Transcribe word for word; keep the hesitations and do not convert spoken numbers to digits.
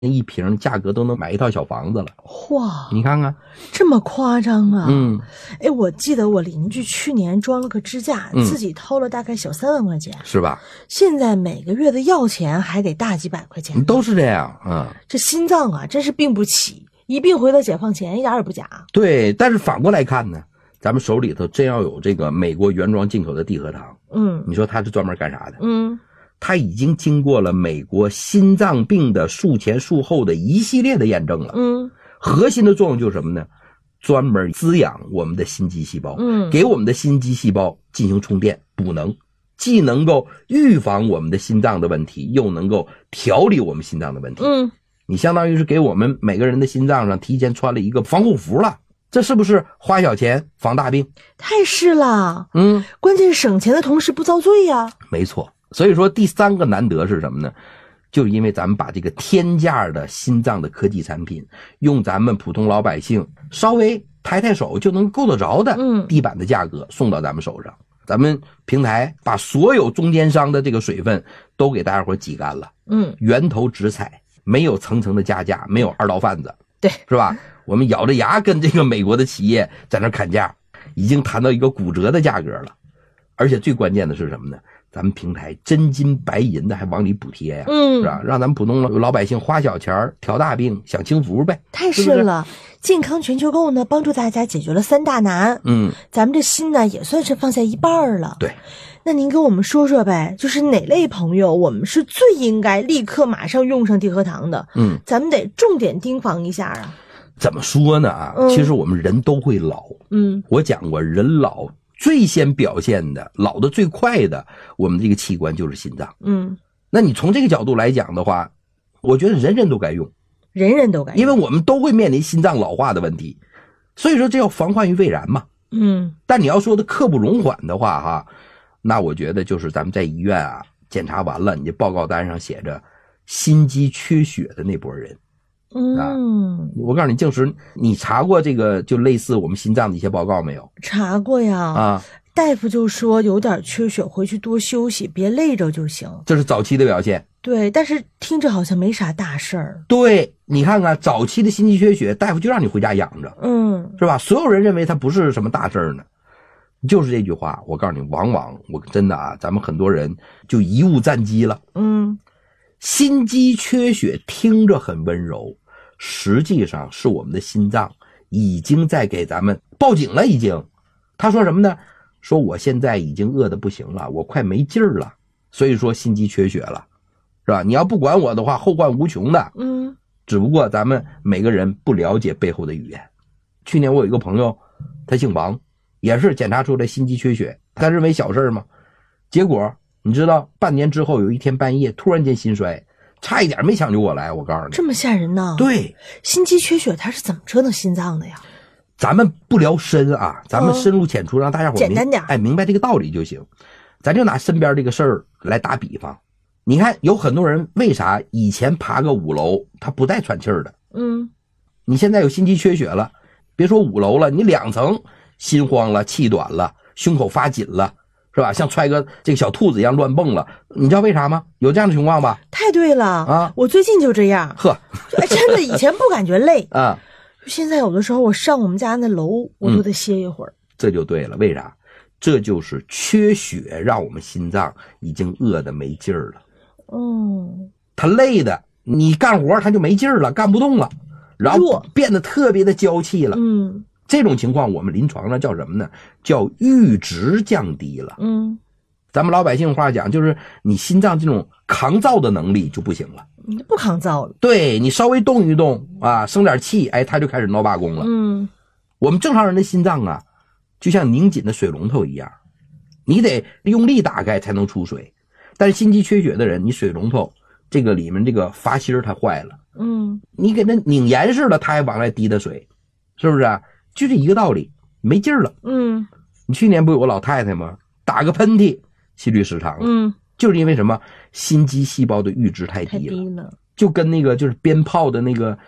一瓶价格都能买一套小房子了。 哇， 你看看， 这么夸张啊！ 嗯， 哎，我记得我邻居去年装了个支架， 嗯、 自己掏了大概小三万块钱， 是吧？ 现在每个月的药钱还得大几百块钱， 都是这样。嗯， 这心脏啊，真是病不起，一病回到解放前，一点也不假。 对，但是反过来看呢，咱们手里头真要有这个美国原装进口的地核糖， 嗯， 你说它是专门干啥的？ 嗯。 它已经经过了美国心脏病的术前术后的一系列的验证了。 嗯， 核心的作用就是什么呢？专门滋养我们的心肌细胞， 嗯， 给我们的心肌细胞进行充电补能，既能够预防我们的心脏的问题，又能够调理我们心脏的问题。 嗯， 你相当于是给我们每个人的心脏上提前穿了一个防护服了。这是不是花小钱防大病？ 太是了。 嗯， 关键是省钱的同时不遭罪呀。 没错。所以说第三个难得是什么呢？就是因为咱们把这个天价的心脏的科技产品，用咱们普通老百姓稍微抬抬手就能够得着的地板的价格送到咱们手上。咱们平台把所有中间商的这个水分都给大家伙挤干了。嗯，源头直采，没有层层的加价，没有二道贩子。 对， 是吧？我们咬着牙跟这个美国的企业在那砍价，已经谈到一个骨折的价格了。而且最关键的是什么呢？咱们平台真金白银的还往里补贴呀、啊，嗯，是吧？让咱们普通老百姓花小钱调大病享清福呗。 太是了，是是健康全球购呢，帮助大家解决了三大难。嗯，咱们这心呢也算是放下一半了。 对， 那您跟我们说说呗，就是哪类朋友我们是最应该立刻马上用上地核糖的？嗯，咱们得重点盯防一下啊。 怎么说呢啊？嗯、其实我们人都会老。嗯，我讲过，人老最先表现的老的最快的我们这个器官就是心脏。嗯，那你从这个角度来讲的话，我觉得人人都该用， 人人都该用， 因为我们都会面临心脏老化的问题，所以说这要防患于未然嘛。嗯，但你要说的刻不容缓的话哈，那我觉得就是咱们在医院啊检查完了，你这报告单上写着心肌缺血的那波人。嗯、啊，我告诉你，静时，你查过这个就类似我们心脏的一些报告没有？ 查过呀。 啊， 大夫就说有点缺血，回去多休息，别累着就行。 这是早期的表现。 对，但是听着好像没啥大事儿。 对，你看看早期的心肌缺血，大夫就让你回家养着，嗯，是吧？所有人认为它不是什么大事儿呢。就是这句话，我告诉你，往往我真的啊，咱们很多人就贻误战机了。嗯，心肌缺血听着很温柔。实际上是我们的心脏已经在给咱们报警了，已经。他说什么呢？说我现在已经饿得不行了，我快没劲儿了，所以说心肌缺血了，是吧？你要不管我的话，后患无穷的。嗯，只不过咱们每个人不了解背后的语言。去年我有一个朋友，他姓王，也是检查出来心肌缺血，他认为小事嘛，结果你知道，半年之后有一天半夜突然间心衰。差一点没抢救过来，我告诉你， 这么吓人呢？ 对， 心肌缺血它是怎么折腾心脏的呀？ 咱们不聊深啊，咱们深入浅出，让大家伙简单点， 哎，明白这个道理就行。咱就拿身边这个事儿来打比方，你看有很多人为啥以前爬个五楼他不带喘气儿的？嗯，你现在有心肌缺血了，别说五楼了，你两层心慌了、气短了、胸口发紧了。是吧？像揣个这个小兔子一样乱蹦了，你知道为啥吗？有这样的情况吧？ 太对了啊！我最近就这样。 呵， 哎，真的，以前不感觉累啊，现在有的时候我上我们家那楼，我都得歇一会儿、嗯。 这就对了，为啥？这就是缺血，让我们心脏已经饿得没劲儿了。哦，他累的，你干活他就没劲儿了，干不动了，然后变得特别的娇气了。嗯。这种情况我们临床上叫什么呢？叫阈值降低了。嗯，咱们老百姓话讲，就是你心脏这种抗造的能力就不行了， 你不抗造了。 对，你稍微动一动啊，生点气，哎，它就开始闹罢工了。嗯，我们正常人的心脏啊，就像拧紧的水龙头一样，你得用力打开才能出水。但是心肌缺血的人，你水龙头这个里面这个阀芯它坏了，嗯，你给它拧严实了，它还往外滴的水，是不是啊？就这一个道理，没劲儿了。嗯，你去年不有个老太太吗？打个喷嚏，心律失常了。嗯，就是因为什么？心肌细胞的阈值太低了，太低了，就跟那个就是鞭炮的那个